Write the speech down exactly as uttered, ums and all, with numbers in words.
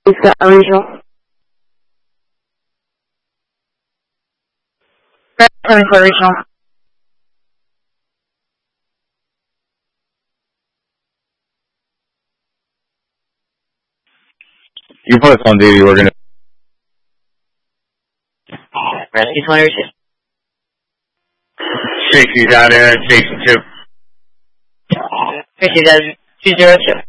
Is that original? Returning for original. You put us on duty, we're gonna... Rescue twenty-two. Safety's out there, safety two. Rescue two zero two.